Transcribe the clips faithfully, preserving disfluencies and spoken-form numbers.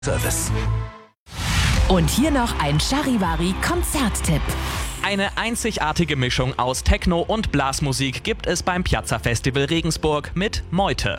Service. Und hier noch ein Charivari-Konzerttipp. Eine einzigartige Mischung aus Techno und Blasmusik gibt es beim Piazza Festival Regensburg mit Meute.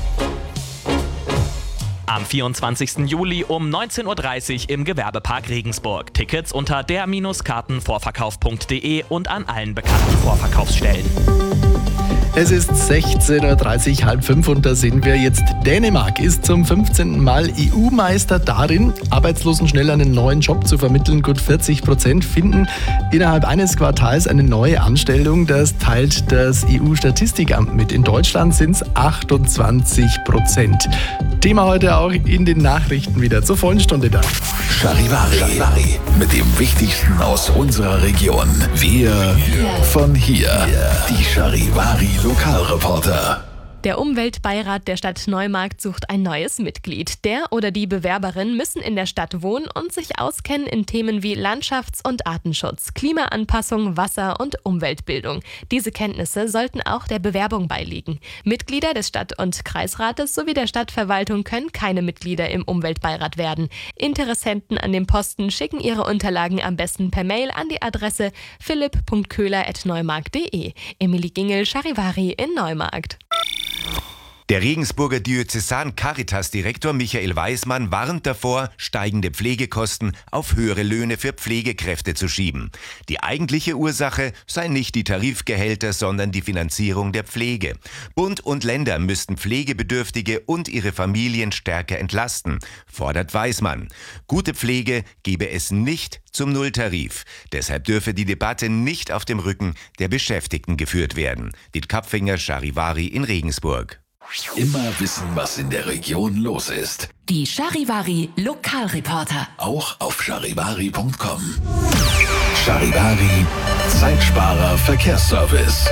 Am vierundzwanzigsten Juli um neunzehn Uhr dreißig im Gewerbepark Regensburg. Tickets unter der Karten vorverkauf punkt de und an allen bekannten Vorverkaufsstellen. Es ist sechzehn Uhr dreißig, halb fünf und da sind wir jetzt. Dänemark ist zum fünfzehnten Mal E U-Meister darin, Arbeitslosen schnell einen neuen Job zu vermitteln. Gut vierzig Prozent finden innerhalb eines Quartals eine neue Anstellung. Das teilt das E U-Statistikamt mit. In Deutschland sind es achtundzwanzig Prozent. Thema heute auch in den Nachrichten wieder zur vollen Stunde da. Charivari, Charivari mit dem Wichtigsten aus unserer Region. Wir von hier. Die Charivari Lokalreporter. Der Umweltbeirat der Stadt Neumarkt sucht ein neues Mitglied. Der oder die Bewerberin müssen in der Stadt wohnen und sich auskennen in Themen wie Landschafts- und Artenschutz, Klimaanpassung, Wasser- und Umweltbildung. Diese Kenntnisse sollten auch der Bewerbung beiliegen. Mitglieder des Stadt- und Kreisrates sowie der Stadtverwaltung können keine Mitglieder im Umweltbeirat werden. Interessenten an dem Posten schicken ihre Unterlagen am besten per Mail an die Adresse philipp punkt köhler at neumarkt punkt de. Emilie Gingel, Charivari in Neumarkt. Der Regensburger Diözesan-Caritas-Direktor Michael Weismann warnt davor, steigende Pflegekosten auf höhere Löhne für Pflegekräfte zu schieben. Die eigentliche Ursache sei nicht die Tarifgehälter, sondern die Finanzierung der Pflege. Bund und Länder müssten Pflegebedürftige und ihre Familien stärker entlasten, fordert Weismann. Gute Pflege gebe es nicht zum Nulltarif. Deshalb dürfe die Debatte nicht auf dem Rücken der Beschäftigten geführt werden. Diet Kapfinger, Charivari in Regensburg. Immer wissen, was in der Region los ist. Die Charivari Lokalreporter. Auch auf charivari punkt com. Charivari, Zeitsparer Verkehrsservice.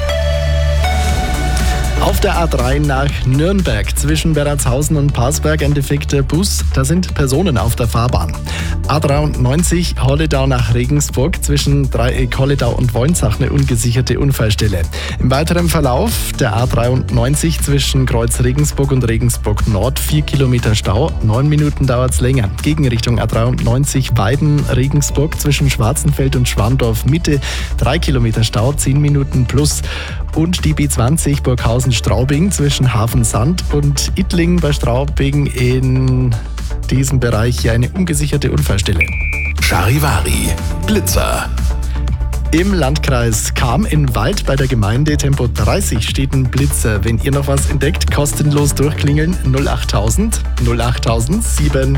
Auf der A drei nach Nürnberg zwischen Beratshausen und Parsberg ein defekter Bus. Da sind Personen auf der Fahrbahn. A dreiundneunzig Holledau nach Regensburg zwischen Dreieck Holledau und Wolnzach eine ungesicherte Unfallstelle. Im weiteren Verlauf der A dreiundneunzig zwischen Kreuz Regensburg und Regensburg Nord vier Kilometer Stau. Neun Minuten dauert es länger. Gegenrichtung A dreiundneunzig Weiden Regensburg zwischen Schwarzenfeld und Schwandorf Mitte drei Kilometer Stau, zehn Minuten plus. Und die B zwanzig Burghausen-Straubing zwischen Hafensand und Ittling bei Straubing in diesem Bereich hier eine ungesicherte Unfallstelle. Charivari, Blitzer. Im Landkreis Cham in Wald bei der Gemeinde Tempo dreißig steht ein Blitzer. Wenn ihr noch was entdeckt, kostenlos durchklingeln null achttausend null achttausend sieben.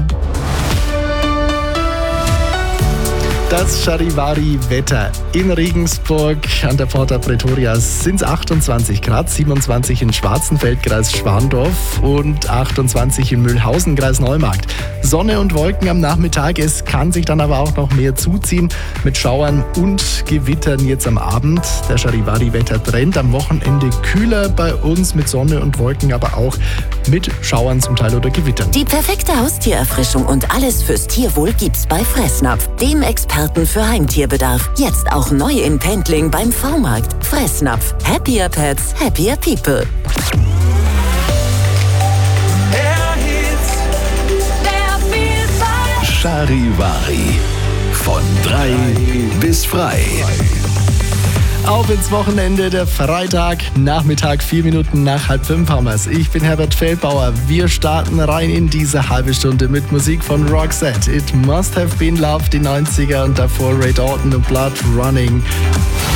Das Charivari-Wetter in Regensburg an der Porta Pretoria sind es achtundzwanzig Grad, siebenundzwanzig in Schwarzenfeld, Kreis Schwandorf und achtundzwanzig in Mühlhausen, Kreis Neumarkt. Sonne und Wolken am Nachmittag, es kann sich dann aber auch noch mehr zuziehen mit Schauern und Gewittern jetzt am Abend. Der Charivari-Wetter-Trend am Wochenende kühler bei uns mit Sonne und Wolken, aber auch mit Schauern zum Teil oder Gewittern. Die perfekte Haustiererfrischung und alles fürs Tierwohl gibt's bei Fressnapf, dem Experten für Heimtierbedarf. Jetzt auch neu in Pendling beim V-Markt. Fressnapf. Happier Pets, happier People. Charivari. Von drei bis frei. Auf ins Wochenende, der Freitag, Nachmittag, vier Minuten nach halb fünf haben wir's. Ich bin Herbert Feldbauer. Wir starten rein in diese halbe Stunde mit Musik von Roxette. It Must Have Been Love, die neunziger und davor Ray Dalton und Blood Running.